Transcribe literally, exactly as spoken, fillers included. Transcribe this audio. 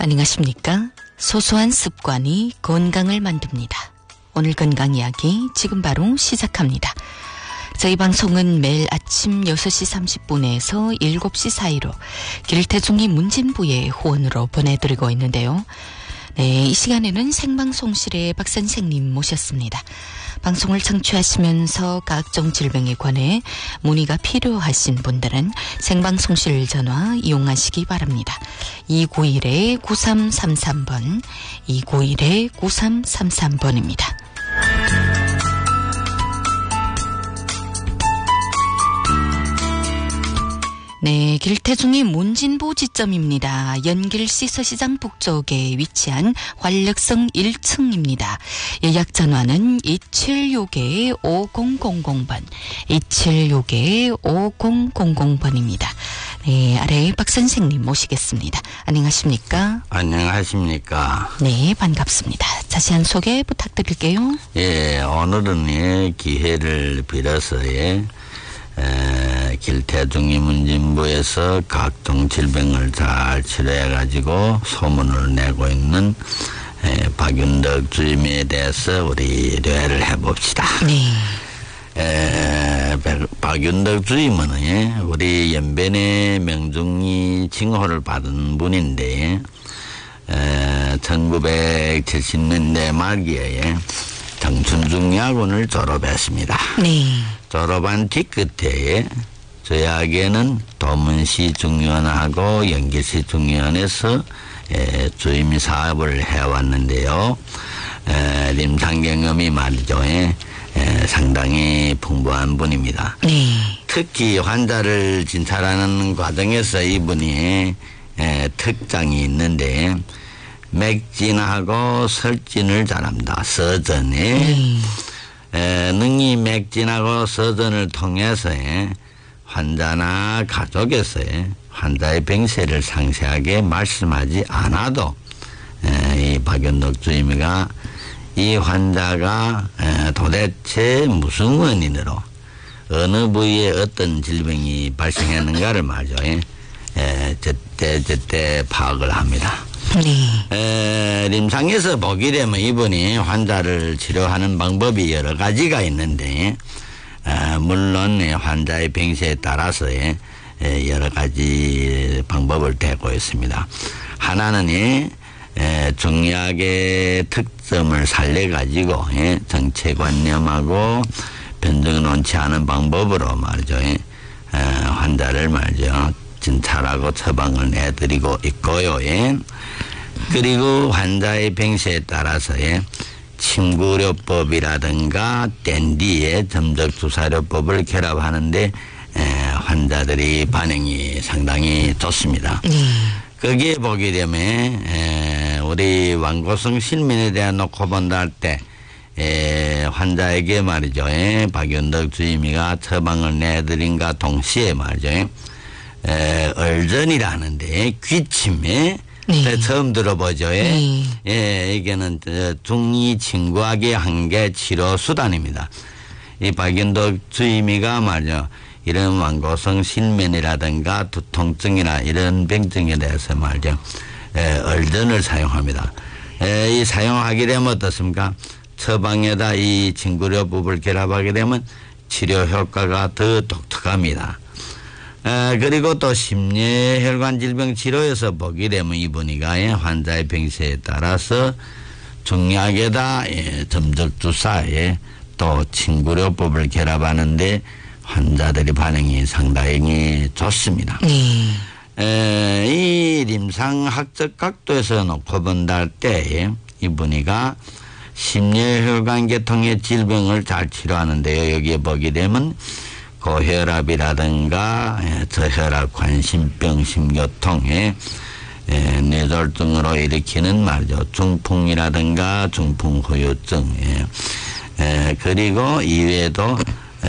안녕하십니까? 소소한 습관이 건강을 만듭니다. 오늘 건강 이야기 지금 바로 시작합니다. 저희 방송은 매일 아침 여섯 시 삼십 분에서 일곱 시 사이로 길태중이 문진부의 후원으로 보내드리고 있는데요. 네, 이 시간에는 생방송실의 박 선생님 모셨습니다. 방송을 청취하시면서 각종 질병에 관해 문의가 필요하신 분들은 생방송실 전화 이용하시기 바랍니다. 이구일 구삼삼삼 번, 이구일 구삼삼삼 번입니다. 네, 길태중이 문진부 지점입니다. 연길시 서시장 북쪽에 위치한 활력성 일 층입니다. 예약 전화는 이칠육 오공공공 번, 이칠육 오공공공 번입니다. 네, 아래 박 선생님 모시겠습니다. 안녕하십니까? 안녕하십니까? 네, 반갑습니다. 자세한 소개 부탁드릴게요. 예, 오늘은 예, 기회를 빌어서 예, 에, 길태중이 문진부에서 각종 질병을 잘 치료해가지고 소문을 내고 있는 에, 박윤덕 주임에 대해서 우리 대화를 해봅시다. 네. 에, 박윤덕 주임은 예, 우리 연변의 명중이 칭호를 받은 분인데 에, 천구백칠십 년대 말기에 청춘중야군을 졸업했습니다. 네. 졸업한 뒤끝에 저에게는 도문시 중의원하고 연길시 중의원에서 에, 주임 사업을 해왔는데요. 에,临床 경험이 말이죠. 에, 에, 상당히 풍부한 분입니다. 네. 특히 환자를 진찰하는 과정에서 이분이 에, 특장이 있는데 맥진하고 설진을 잘합니다. 서전에. 네. 에, 능히 맥진하고 서전을 통해서 환자나 가족에서 환자의 병세를 상세하게 말씀하지 않아도 에, 이 박윤덕 주임이가 이 환자가 에, 도대체 무슨 원인으로 어느 부위에 어떤 질병이 발생했는가를 말이죠. 에, 저때 저때 파악을 합니다. 네. 에,臨床에서 보게 되면 이분이 환자를 치료하는 방법이 여러 가지가 있는데 에, 물론 환자의 병세에 따라서 에, 여러 가지 방법을 대고 있습니다. 하나는 에, 중약의 특점을 살려가지고 에, 정체관념하고 변정을 놓지 않은 방법으로 말이죠. 에, 환자를 말이죠. 진찰하고 처방을 내드리고 있고요. 예. 그리고 환자의 병세에 따라서의 침구요법이라든가 댄디의 점적주사요법을 결합하는데 에, 환자들이 반응이 상당히 좋습니다. 네. 거기에 보게 되면 에, 우리 완고성 실민에 대한 놓고 본다 할 때 에, 환자에게 말이죠. 에, 박윤덕 주임이가 처방을 내드린과 동시에 말이죠. 에, 얼전이라는데 귀침에 네. 처음 들어보죠. 예, 네. 예, 이게는 중이 친구하게 한 게 치료 수단입니다. 이 박윤덕 주임이가 말이죠. 이런 완고성 실면이라든가 두통증이나 이런 병증에 대해서 말이죠. 에, 얼전을 사용합니다. 에, 이 사용하게 되면 어떻습니까? 처방에다 이 친구요법을 결합하게 되면 치료 효과가 더 독특합니다. 에, 그리고 또 심뇌혈관 질병 치료에서 보게 되면 이분이가 예, 환자의 병세에 따라서 중약에다 예, 점적주사에 또 친구요법을 결합하는데 환자들의 반응이 상당히 좋습니다. 네. 에, 이臨床학적 각도에서 놓고 본다 할 때 이분이가 심뇌혈관 계통의 질병을 잘 치료하는데요. 여기에 보게 되면 고혈압이라든가 저혈압, 관심병, 심교통에 뇌졸중으로 일으키는 말이죠. 중풍이라든가 중풍후유증, 그리고 이외에도